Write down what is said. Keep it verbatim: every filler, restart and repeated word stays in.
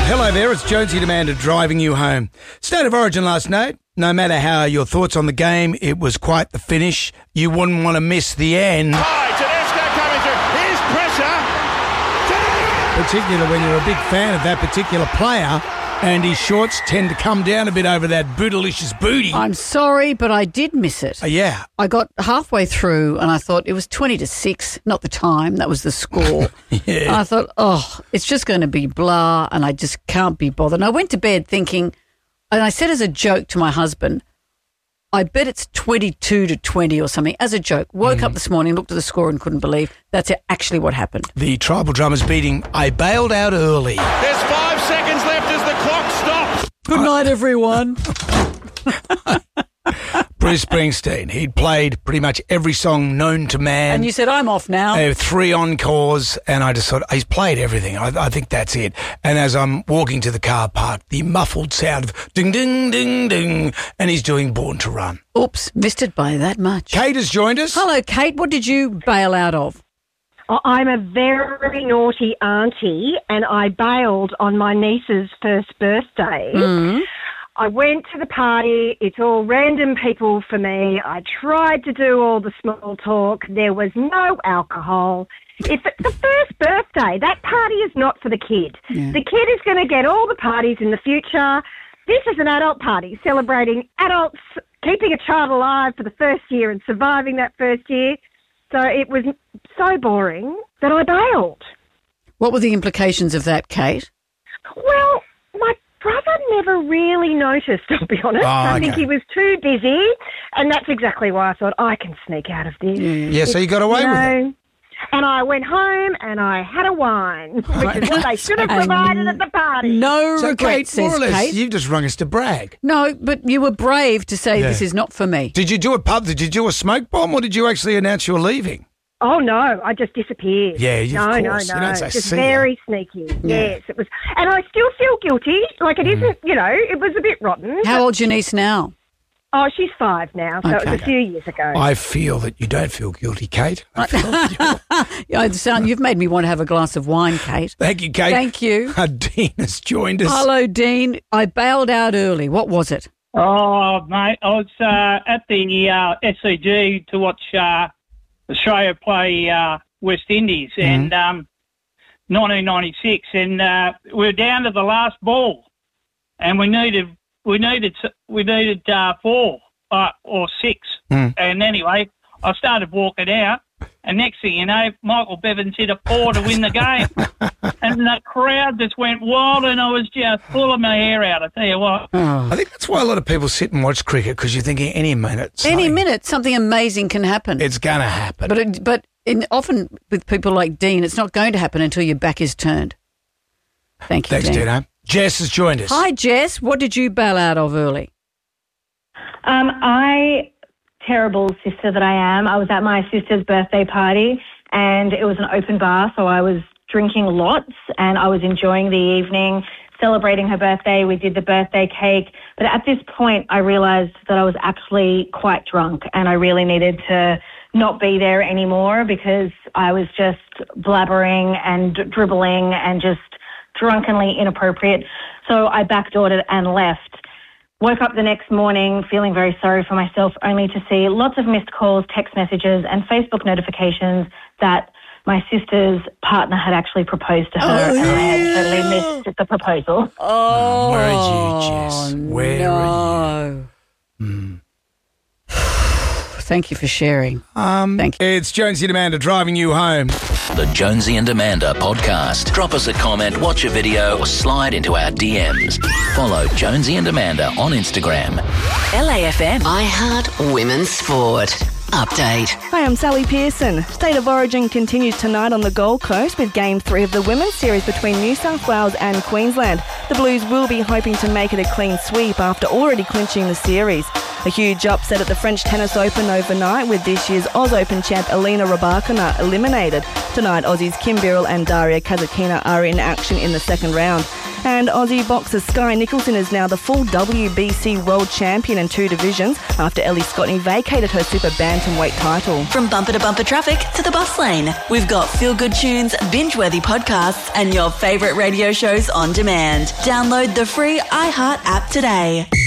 Hello there, it's Jonesy Demander driving you home. State of Origin last night. No matter how your thoughts on the game, it was quite the finish. You wouldn't want to miss the end. Hi, Tedesco coming through. Here's pressure. Tedesco! Particularly when you're a big fan of that particular player, and his shorts tend to come down a bit over that bootylicious booty. I'm sorry, but I did miss it. Uh, yeah. I got halfway through and I thought it was twenty to six, not the time, that was the score. Yeah. And I thought, oh, it's just going to be blah and I just can't be bothered. And I went to bed thinking, and I said as a joke to my husband, I bet it's twenty-two to twenty or something, as a joke. Woke mm. up this morning, looked at the score and couldn't believe that's actually what happened. The Tribal Drummers beating I Bailed Out Early. There's five seconds left as the clock stops. Good night, everyone. Bruce Springsteen, he'd played pretty much every song known to man. And you said, I'm off now. Uh, three encores, and I just thought, he's played everything. I, I think that's it. And as I'm walking to the car park, the muffled sound of ding, ding, ding, ding, and he's doing Born to Run. Oops, missed it by that much. Kate has joined us. Hello, Kate. What did you bail out of? Oh, I'm a very naughty auntie, and I bailed on my niece's first birthday. Mm. I went to the party. It's all random people for me. I tried to do all the small talk. There was no alcohol. If it's the first birthday, that party is not for the kid. Yeah. The kid is going to get all the parties in the future. This is an adult party celebrating adults keeping a child alive for the first year and surviving that first year. So it was so boring that I bailed. What were the implications of that, Kate? Well, my brother never really noticed, I'll be honest. Oh, I okay. think he was too busy, and that's exactly why I thought I can sneak out of this. Yeah, yeah. Yeah, so you got away you with know, it. And I went home and I had a wine, which is what they should have provided at the party. No So, regret, Kate, more or says less, Kate. you've just rung us to brag. No, but you were brave to say Yeah. this is not for me. Did you do a pub? Did you do a smoke bomb, or did you actually announce you were leaving? Oh, no, I just disappeared. Yeah, of no, course. no, You no, don't say, just "See ya." very sneaky. Yes, it was. And I still feel guilty. Like, it isn't, you know, it was a bit rotten. How old's your niece now? Oh, she's five now, so it was Okay. a few years ago. I feel that you don't feel guilty, Kate. I feel you- Yeah, I sound, you've made me want to have a glass of wine, Kate. Thank you, Kate. Thank you. Uh, Dean has joined us. Hello, Dean. I bailed out early. What was it? Oh, mate, I was uh, at the uh, S C G to watch uh, Australia play uh, West Indies in um, nineteen ninety-six, and uh, we were down to the last ball, and we needed we needed we needed uh, four uh, or six, Mm. and anyway, I started walking out, and next thing you know, Michael Bevins hit a four to win the game, and the crowd just went wild, and I was just pulling my hair out. I tell you what. I think that's why a lot of people sit and watch cricket, because you're thinking any minute. Any something- minute, something amazing can happen. It's going to happen. But it, but in, often with people like Dean, it's not going to happen until your back is turned. Thank you, Thanks, Dean. Dino. Jess has joined us. Hi, Jess. What did you bail out of early? Um, I, terrible sister that I am, I was at my sister's birthday party and it was an open bar, so I was drinking lots and I was enjoying the evening, celebrating her birthday. We did the birthday cake. But at this point, I realised that I was actually quite drunk and I really needed to not be there anymore because I was just blabbering and dribbling and just drunkenly inappropriate. So I backdoored it and left. Woke up the next morning feeling very sorry for myself, only to see lots of missed calls, text messages and Facebook notifications that my sister's partner had actually proposed to her Oh, and I had yeah. totally missed the proposal. Oh, Where are you, Jess? Where no. are you? Mm. Thank you for sharing. Um, Thank you. It's Jonesy and Amanda driving you home. The Jonesy and Amanda podcast. Drop us a comment, watch a video, or slide into our D Ms. Follow Jonesy and Amanda on Instagram. L A F M. I Heart Women's Sport. Update. Hi, I'm Sally Pearson. State of Origin continues tonight on the Gold Coast with Game three of the Women's Series between New South Wales and Queensland. The Blues will be hoping to make it a clean sweep after already clinching the series. A huge upset at the French Tennis Open overnight with this year's Oz Open champ Elena Rybakina eliminated. Tonight, Aussies Kim Birrell and Daria Kasatkina are in action in the second round. And Aussie boxer Sky Nicholson is now the full W B C world champion in two divisions after Ellie Scotney vacated her super bantamweight title. From bumper to bumper traffic to the bus lane, we've got feel-good tunes, binge-worthy podcasts and your favourite radio shows on demand. Download the free iHeart app today.